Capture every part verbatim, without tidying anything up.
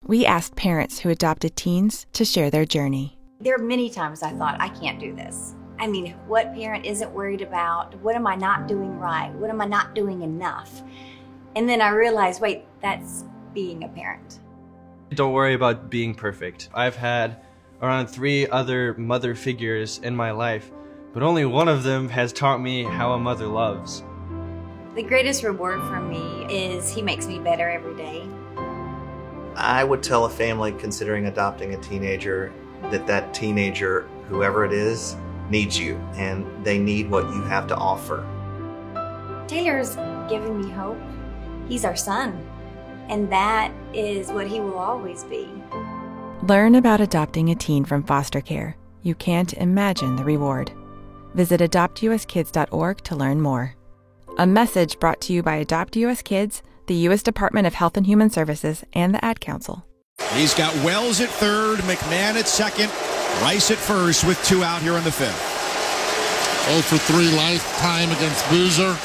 We asked parents who adopted teens to share their journey. There are many times I thought, I can't do this. I mean, what parent isn't worried about, what am I not doing right? What am I not doing enough? And then I realized, wait, that's being a parent. Don't worry about being perfect. I've had around three other mother figures in my life, but only one of them has taught me how a mother loves. The greatest reward for me is he makes me better every day. I would tell a family considering adopting a teenager that that teenager, whoever it is, needs you, and they need what you have to offer. Taylor's given me hope. He's our son, and that is what he will always be. Learn about adopting a teen from foster care. You can't imagine the reward. Visit adopt u s kids dot org to learn more. A message brought to you by Adopt U S Kids, the U S Department of Health and Human Services, and the Ad Council. He's got Wells at third, McMahon at second, Rice at first with two out here in the fifth. oh for three lifetime against Boozer.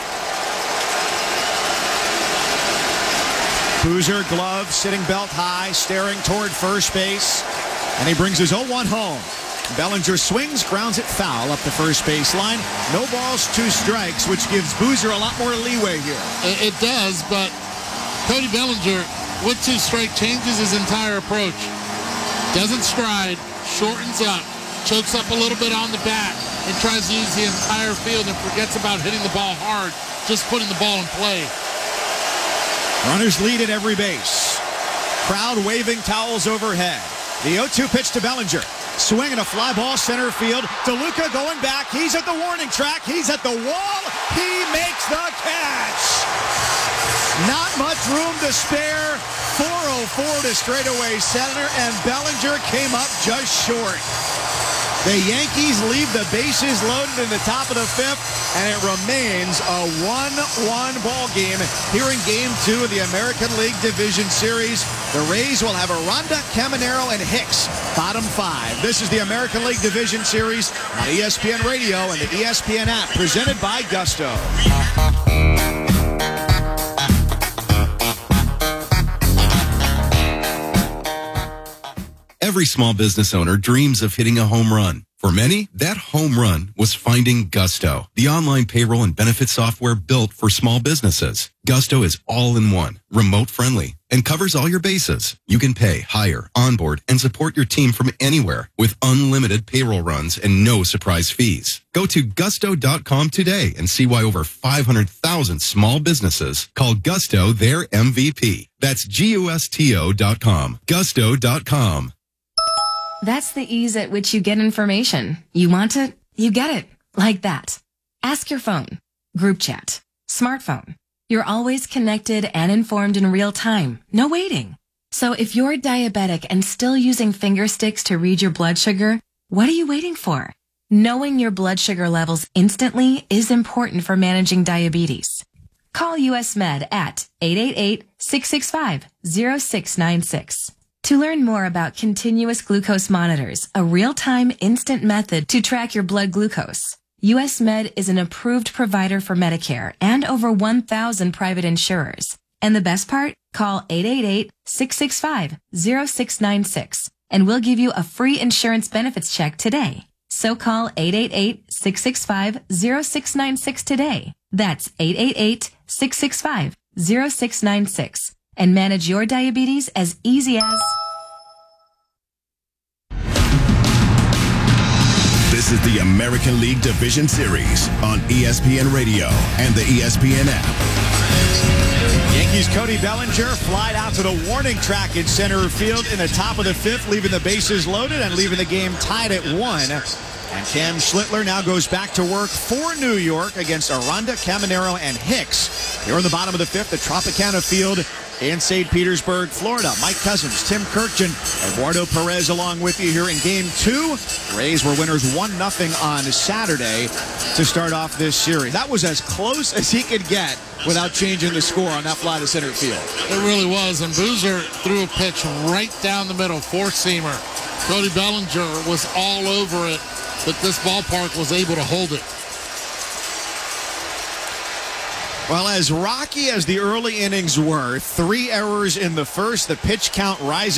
Boozer, glove, sitting belt high, staring toward first base, and he brings his oh one home. Bellinger swings, grounds it foul up the first baseline. No balls, two strikes, which gives Boozer a lot more leeway here. It does, but Cody Bellinger, with two strike, changes his entire approach. Doesn't stride, shortens up, chokes up a little bit on the bat, and tries to use the entire field and forgets about hitting the ball hard, just putting the ball in play. Runners lead at every base. Crowd waving towels overhead. The oh two pitch to Bellinger. Swing and a fly ball center field. DeLuca going back. He's at the warning track. He's at the wall. He makes the catch. Not much room to spare. four oh four to straightaway center, and Bellinger came up just short. The Yankees leave the bases loaded in the top of the fifth, and it remains a one one ball game here in Game two of the American League Division Series. The Rays will have Aranda, Caminero, and Hicks, bottom five. This is the American League Division Series on E S P N Radio and the E S P N app, presented by Gusto. Every small business owner dreams of hitting a home run. For many, that home run was finding Gusto, the online payroll and benefit software built for small businesses. Gusto is all-in-one, remote-friendly, and covers all your bases. You can pay, hire, onboard, and support your team from anywhere with unlimited payroll runs and no surprise fees. Go to gusto dot com today and see why over five hundred thousand small businesses call Gusto their M V P. That's G U S T O dot com. gusto dot com. That's the ease at which you get information. You want it, you get it. Like that. Ask your phone. Group chat. Smartphone. You're always connected and informed in real time. No waiting. So if you're diabetic and still using finger sticks to read your blood sugar, what are you waiting for? Knowing your blood sugar levels instantly is important for managing diabetes. Call U S Med at eight eight eight, six six five, zero six nine six. To learn more about continuous glucose monitors, a real-time instant method to track your blood glucose, U S Med is an approved provider for Medicare and over one thousand private insurers. And the best part? Call eight eight eight, six six five, zero six nine six and we'll give you a free insurance benefits check today. So call eight eight eight, six six five, zero six nine six today. That's eight eight eight, six six five, zero six nine six. And manage your diabetes as easy as... This is the American League Division Series on E S P N Radio and the E S P N app. Yankees' Cody Bellinger flied out to the warning track in center field in the top of the fifth, leaving the bases loaded and leaving the game tied at one. And Cam Schlittler now goes back to work for New York against Aranda, Caminero, and Hicks. Here in the bottom of the fifth, the Tropicana Field in Saint Petersburg, Florida. Mike Cousins, Tim Kirkjian, Eduardo Perez along with you here in Game two. Rays were winners one nothing on Saturday to start off this series. That was as close as he could get without changing the score on that fly to center field. It really was, and Boozer threw a pitch right down the middle, four-seamer. Cody Bellinger was all over it, but this ballpark was able to hold it. Well, as rocky as the early innings were, three errors in the first, the pitch count rising.